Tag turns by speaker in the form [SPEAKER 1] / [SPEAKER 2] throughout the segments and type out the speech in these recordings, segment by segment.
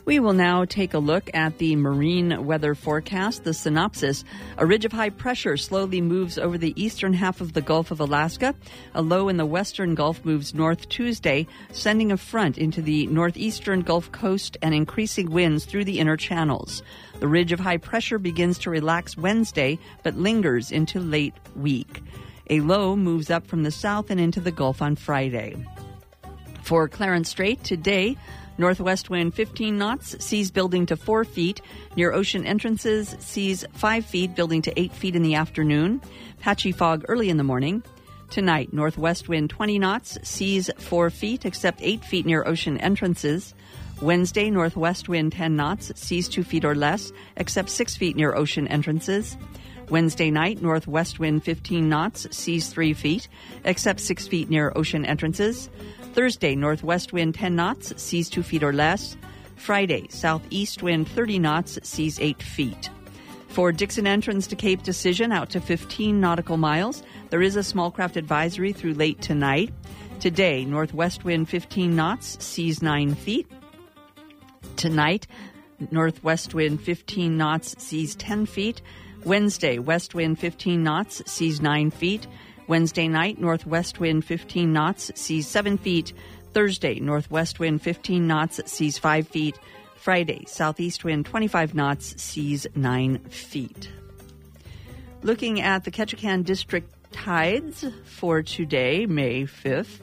[SPEAKER 1] We will now take a look at the marine weather forecast. The synopsis: a ridge of high pressure slowly moves over the eastern half of the Gulf of Alaska. A low in the western Gulf moves north Tuesday, sending a front into the northeastern Gulf Coast and increasing winds through the inner channels. The ridge of high pressure begins to relax Wednesday, but lingers into late week. A low moves up from the south and into the Gulf on Friday. For Clarence Strait today, northwest wind 15 knots, seas building to 4 feet. Near ocean entrances, seas 5 feet, building to 8 feet in the afternoon. Patchy fog early in the morning. Tonight, northwest wind 20 knots, seas 4 feet, except 8 feet near ocean entrances. Wednesday, northwest wind 10 knots, seas 2 feet or less, except 6 feet near ocean entrances. Wednesday night, northwest wind 15 knots, seas 3 feet, except 6 feet near ocean entrances. Thursday, northwest wind 10 knots, seas 2 feet or less. Friday, southeast wind 30 knots, seas 8 feet. For Dixon entrance to Cape Decision out to 15 nautical miles, there is a small craft advisory through late tonight. Today, northwest wind 15 knots, seas 9 feet. Tonight, northwest wind 15 knots, seas 10 feet. Wednesday, west wind 15 knots, seas 9 feet. Wednesday night, northwest wind 15 knots, seas 7 feet. Thursday, northwest wind 15 knots, seas 5 feet. Friday, southeast wind 25 knots, seas 9 feet. Looking at the Ketchikan District tides for today, May 5th.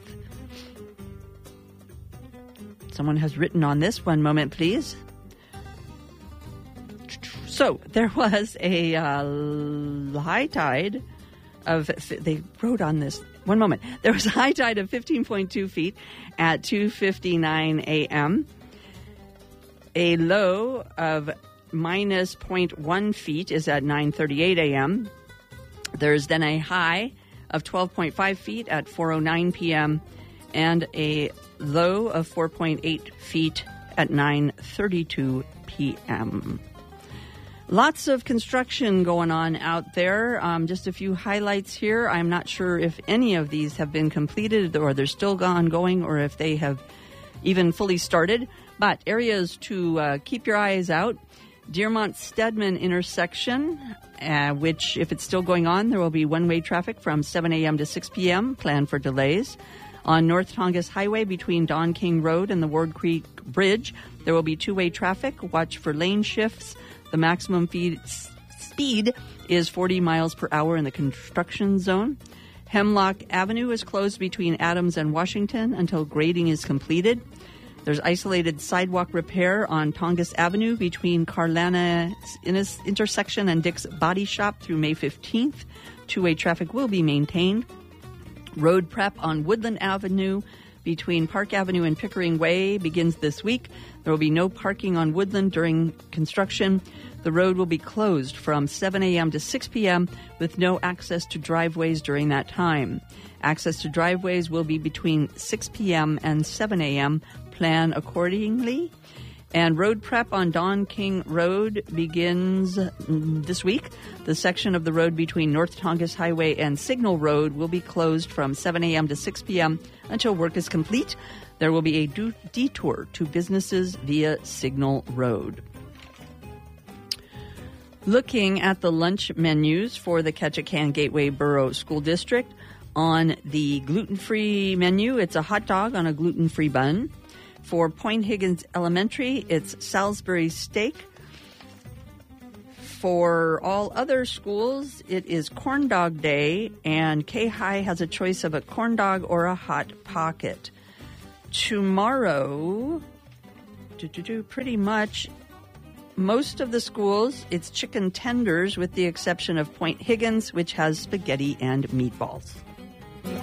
[SPEAKER 1] Someone has written on this. One moment, please. So there was a high tide of, they wrote on this, one moment. There was a high tide of 15.2 feet at 2:59 a.m. A low of minus 0.1 feet is at 9:38 a.m. There's then a high of 12.5 feet at 4:09 p.m. and a low of 4.8 feet at 9:32 p.m. Lots of construction going on out there. Just a few highlights here. I'm not sure if any of these have been completed or they're still ongoing or if they have even fully started. But areas to keep your eyes out. Dearmont-Stedman intersection, which if it's still going on, there will be one-way traffic from 7 a.m. to 6 p.m. Plan for delays. On North Tongass Highway between Don King Road and the Ward Creek Bridge, there will be two-way traffic. Watch for lane shifts. The maximum speed is 40 miles per hour in the construction zone. Hemlock Avenue is closed between Adams and Washington until grading is completed. There's isolated sidewalk repair on Tongass Avenue between Carlana intersection and Dick's Body Shop through May 15th. Two-way traffic will be maintained. Road prep on Woodland Avenue between Park Avenue and Pickering Way begins this week. There will be no parking on Woodland during construction. The road will be closed from 7 a.m. to 6 p.m. with no access to driveways during that time. Access to driveways will be between 6 p.m. and 7 a.m. Plan accordingly. And road prep on Don King Road begins this week. The section of the road between North Tongass Highway and Signal Road will be closed from 7 a.m. to 6 p.m. until work is complete. There will be a detour to businesses via Signal Road. Looking at the lunch menus for the Ketchikan Gateway Borough School District, on the gluten-free menu, it's a hot dog on a gluten-free bun. For Point Higgins Elementary, it's Salisbury steak. For all other schools, it is Corn Dog Day, and K-High has a choice of a corn dog or a Hot Pocket. Tomorrow, pretty much most of the schools, it's chicken tenders with the exception of Point Higgins, which has spaghetti and meatballs.